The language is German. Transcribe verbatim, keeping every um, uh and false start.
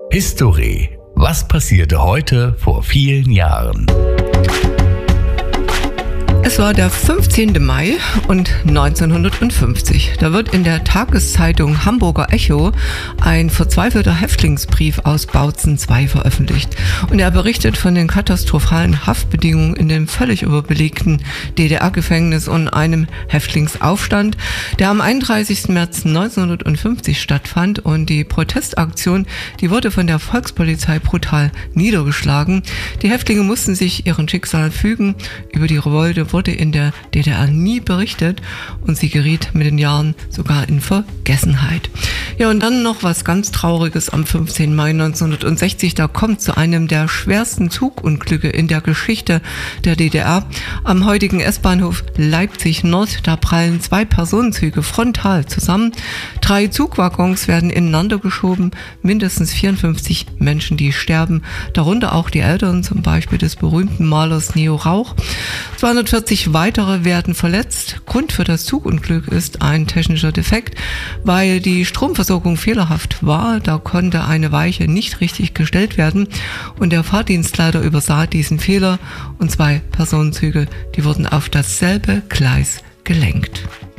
History. Was passierte heute vor vielen Jahren? Es war der fünfzehnten Mai und neunzehnhundertfünfzig. Da wird in der Tageszeitung Hamburger Echo ein verzweifelter Häftlingsbrief aus Bautzen zwei veröffentlicht. Und er berichtet von den katastrophalen Haftbedingungen in dem völlig überbelegten D D R-Gefängnis und einem Häftlingsaufstand, der am einunddreißigsten März neunzehnhundertfünfzig stattfand. Und die Protestaktion, die wurde von der Volkspolizei brutal niedergeschlagen. Die Häftlinge mussten sich ihren Schicksal fügen. Über die Revolte wurde in der D D R nie berichtet und sie geriet mit den Jahren sogar in Vergessenheit. Ja, und dann noch was ganz Trauriges am fünfzehnten Mai neunzehnhundertsechzig. Da kommt zu einem der schwersten Zugunglücke in der Geschichte der D D R. Am heutigen S-Bahnhof Leipzig Nord, da prallen zwei Personenzüge frontal zusammen. Drei Zugwaggons werden ineinander geschoben, mindestens vierundfünfzig Menschen, die sterben, darunter auch die Eltern, zum Beispiel des berühmten Malers Neo Rauch. zweihundertvierzig weitere werden verletzt. Grund für das Zugunglück ist ein technischer Defekt, weil die Stromversorgung fehlerhaft war. Da konnte eine Weiche nicht richtig gestellt werden und der Fahrdienstleiter übersah diesen Fehler und zwei Personenzüge, die wurden auf dasselbe Gleis gelenkt.